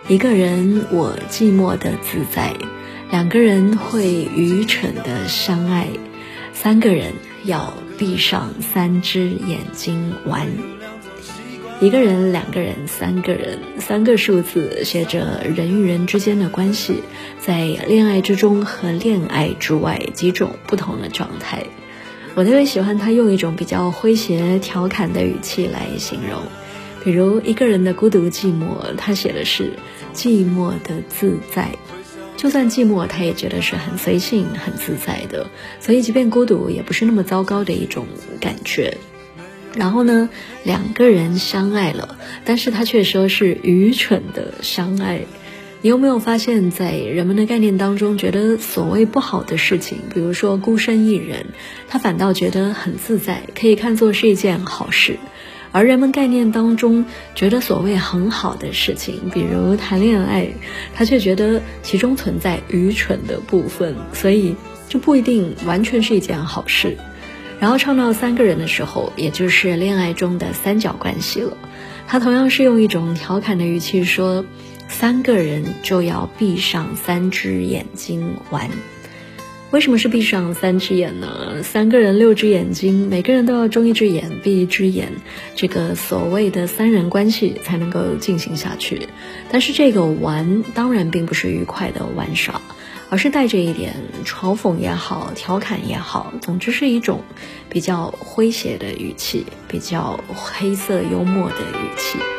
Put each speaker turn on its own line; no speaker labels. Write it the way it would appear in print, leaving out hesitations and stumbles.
一个人我寂寞的自在，两个人会愚蠢的相爱，三个人要闭上三只眼睛玩。一个人、两个人、三个人，三个数字写着人与人之间的关系，在恋爱之中和恋爱之外几种不同的状态。我特别喜欢他用一种比较诙谐调侃的语气来形容，比如一个人的孤独寂寞，他写的是寂寞的自在，就算寂寞他也觉得是很随性很自在的，所以即便孤独也不是那么糟糕的一种感觉。然后呢，两个人相爱了，但是他却说是愚蠢的相爱。你有没有发现，在人们的概念当中，觉得所谓不好的事情，比如说孤身一人，他反倒觉得很自在，可以看作是一件好事。而人们概念当中觉得所谓很好的事情，比如谈恋爱，他却觉得其中存在愚蠢的部分，所以就不一定完全是一件好事。然后唱到三个人的时候，也就是恋爱中的三角关系了，他同样是用一种调侃的语气说，三个人就要闭上三只眼睛玩。为什么是闭上三只眼呢？三个人六只眼睛，每个人都要睁一只眼闭一只眼，这个所谓的三人关系才能够进行下去。但是这个玩当然并不是愉快的玩耍，而是带着一点嘲讽也好，调侃也好，总之是一种比较诙谐的语气，比较黑色幽默的语气。